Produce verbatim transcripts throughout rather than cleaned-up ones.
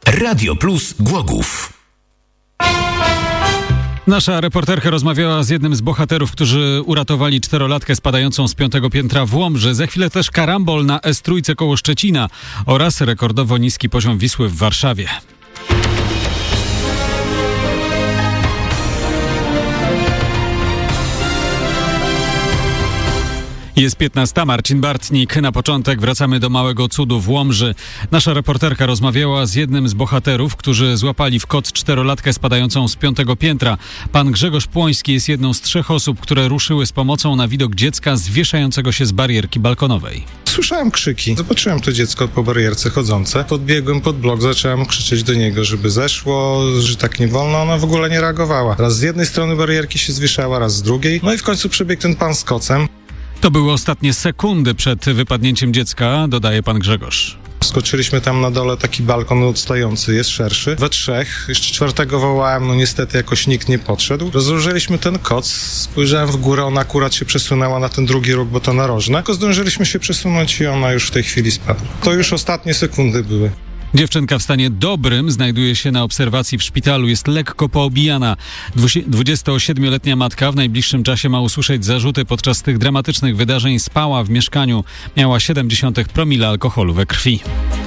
Radio Plus Głogów. Nasza reporterka rozmawiała z jednym z bohaterów, którzy uratowali czterolatkę spadającą z piątego piętra w Łomży. Za chwilę też karambol na es trzy koło Szczecina oraz rekordowo niski poziom Wisły w Warszawie. Jest piętnasta, Marcin Bartnik. Na początek wracamy do małego cudu w Łomży. Nasza reporterka rozmawiała z jednym z bohaterów, którzy złapali w koc czterolatkę spadającą z piątego piętra. Pan Grzegorz Płoński jest jedną z trzech osób, które ruszyły z pomocą na widok dziecka zwieszającego się z barierki balkonowej. Słyszałem krzyki. Zobaczyłem to dziecko po barierce chodzące. Podbiegłem pod blok, zacząłem krzyczeć do niego, żeby zeszło, że tak nie wolno. Ona w ogóle nie reagowała. Raz z jednej strony barierki się zwieszała, raz z drugiej. No i w końcu przebiegł ten pan z kocem. To były ostatnie sekundy przed wypadnięciem dziecka, dodaje pan Grzegorz. Skoczyliśmy tam na dole, taki balkon odstający, jest szerszy. We trzech, jeszcze czwartego wołałem, no niestety jakoś nikt nie podszedł. Rozłożyliśmy ten koc, spojrzałem w górę, ona akurat się przesunęła na ten drugi róg, bo to narożne. Tylko zdążyliśmy się przesunąć i ona już w tej chwili spadła. To już ostatnie sekundy były. Dziewczynka w stanie dobrym znajduje się na obserwacji w szpitalu, jest lekko poobijana. dwudziestosiedmioletnia matka w najbliższym czasie ma usłyszeć zarzuty. Podczas tych dramatycznych wydarzeń spała w mieszkaniu. Miała siedemdziesiąt promila alkoholu we krwi.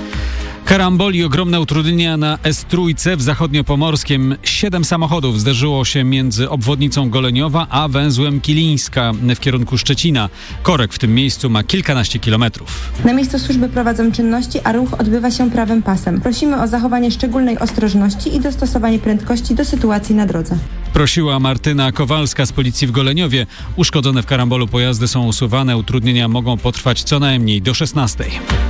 Karambol i ogromne utrudnienia na es trzy w zachodniopomorskiem. Siedem samochodów zderzyło się między obwodnicą Goleniowa a węzłem Kilińska w kierunku Szczecina. Korek w tym miejscu ma kilkanaście kilometrów. Na miejscu służby prowadzą czynności, a ruch odbywa się prawym pasem. Prosimy o zachowanie szczególnej ostrożności i dostosowanie prędkości do sytuacji na drodze. Prosiła Martyna Kowalska z policji w Goleniowie. Uszkodzone w karambolu pojazdy są usuwane. Utrudnienia mogą potrwać co najmniej do szesnastej.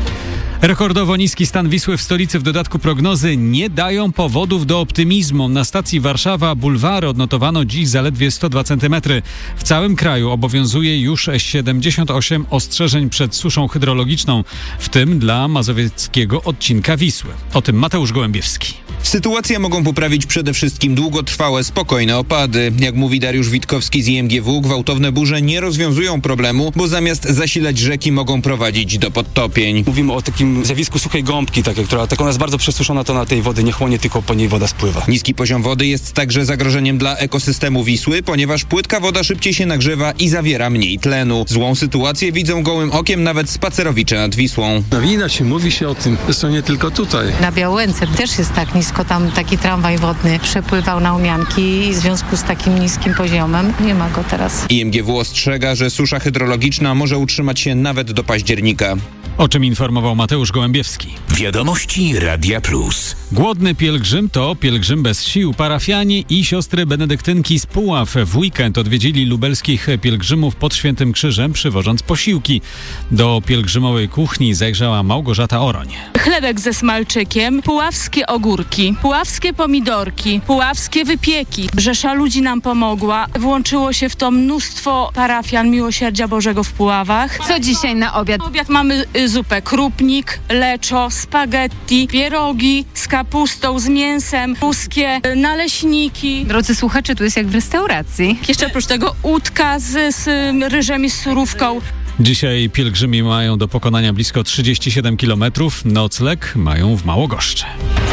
Rekordowo niski stan Wisły w stolicy, w dodatku prognozy nie dają powodów do optymizmu. Na stacji Warszawa Bulwary odnotowano dziś zaledwie sto dwa centymetry. W całym kraju obowiązuje już siedemdziesiąt osiem ostrzeżeń przed suszą hydrologiczną, w tym dla mazowieckiego odcinka Wisły. O tym Mateusz Gołębiewski. Sytuację mogą poprawić przede wszystkim długotrwałe, spokojne opady. Jak mówi Dariusz Witkowski z i em gie wu, gwałtowne burze nie rozwiązują problemu, bo zamiast zasilać rzeki mogą prowadzić do podtopień. Mówimy o takim zjawisku suchej gąbki, takie, która tak ona jest bardzo przesuszona, to na tej wody nie chłonie, tylko po niej woda spływa. Niski poziom wody jest także zagrożeniem dla ekosystemu Wisły, ponieważ płytka woda szybciej się nagrzewa i zawiera mniej tlenu. Złą sytuację widzą gołym okiem nawet spacerowicze nad Wisłą. No widać się, mówi się o tym, zresztą nie tylko tutaj. Na Białęce też jest tak nisko, tam taki tramwaj wodny przepływał na Umianki i w związku z takim niskim poziomem nie ma go teraz. i em gie wu ostrzega, że susza hydrologiczna może utrzymać się nawet do października. O czym informował Mateusz Gołębiewski. Wiadomości Radia Plus. Głodny pielgrzym to pielgrzym bez sił. Parafianie i siostry benedyktynki z Puław w weekend odwiedzili lubelskich pielgrzymów pod Świętym Krzyżem, przywożąc posiłki. Do pielgrzymowej kuchni zajrzała Małgorzata Oroń. Chlebek ze smalczykiem, puławskie ogórki, puławskie pomidorki, puławskie wypieki. Rzesza ludzi nam pomogła. Włączyło się w to mnóstwo parafian Miłosierdzia Bożego w Puławach. Co dzisiaj na obiad? Na obiad mamy zupę krupnik, leczo, spaghetti, pierogi z kapustą, z mięsem, ruskie naleśniki. Drodzy słuchacze, tu jest jak w restauracji. Jeszcze oprócz tego udka z, z ryżem i z surówką. Dzisiaj pielgrzymi mają do pokonania blisko trzydzieści siedem kilometrów. Nocleg mają w Małogoszczy.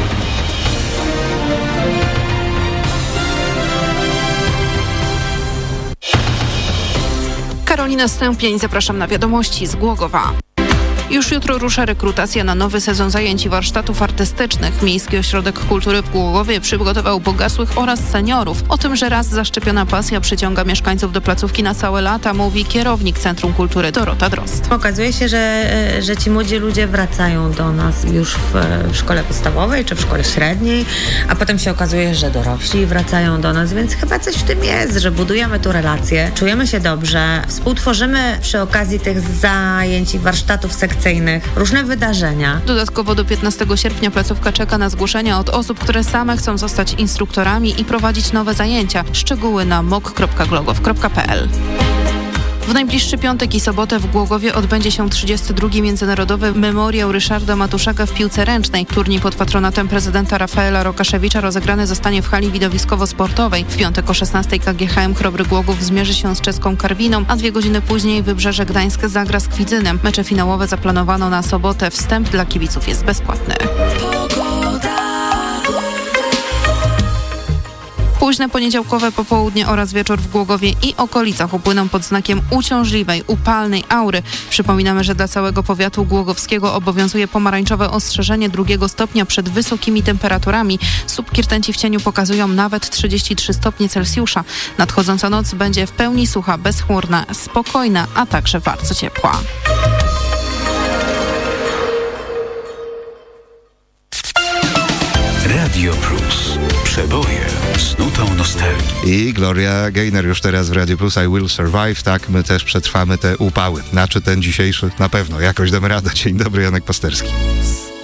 Karolina Stępień, zapraszam na wiadomości z Głogowa. Już jutro rusza rekrutacja na nowy sezon zajęć i warsztatów artystycznych. Miejski Ośrodek Kultury w Głogowie przygotował bogasłych oraz seniorów. O tym, że raz zaszczepiona pasja przyciąga mieszkańców do placówki na całe lata, mówi kierownik Centrum Kultury Dorota Drozd. Okazuje się, że, że ci młodzi ludzie wracają do nas już w, w szkole podstawowej czy w szkole średniej, a potem się okazuje, że dorośli wracają do nas, więc chyba coś w tym jest, że budujemy tu relacje, czujemy się dobrze, współtworzymy przy okazji tych zajęć i warsztatów sekcyjnych różne wydarzenia. Dodatkowo do piętnastego sierpnia placówka czeka na zgłoszenia od osób, które same chcą zostać instruktorami i prowadzić nowe zajęcia. Szczegóły na mok kropka glogow kropka p l. W najbliższy piątek i sobotę w Głogowie odbędzie się trzydziesty drugi Międzynarodowy Memoriał Ryszarda Matuszaka w piłce ręcznej. Turniej pod patronatem prezydenta Rafaela Rokaszewicza rozegrany zostanie w hali widowiskowo-sportowej. W piątek o szesnastej K G H M Chrobry Głogów zmierzy się z czeską Karwiną, a dwie godziny później Wybrzeże Gdańsk zagra z Kwidzynem. Mecze finałowe zaplanowano na sobotę. Wstęp dla kibiców jest bezpłatny. Pogoda. Późne poniedziałkowe popołudnie oraz wieczór w Głogowie i okolicach upłyną pod znakiem uciążliwej, upalnej aury. Przypominamy, że dla całego powiatu głogowskiego obowiązuje pomarańczowe ostrzeżenie drugiego stopnia przed wysokimi temperaturami. Słupki rtęci w cieniu pokazują nawet trzydzieści trzy stopnie Celsjusza. Nadchodząca noc będzie w pełni sucha, bezchmurna, spokojna, a także bardzo ciepła. Radio Plus. Przeboje z nutą nostalgii. I Gloria Gaynor już teraz w Radio Plus. I Will Survive. Tak, my też przetrwamy te upały. Znaczy ten dzisiejszy na pewno. Jakoś damy radę. Dzień dobry, Janek Pasterski.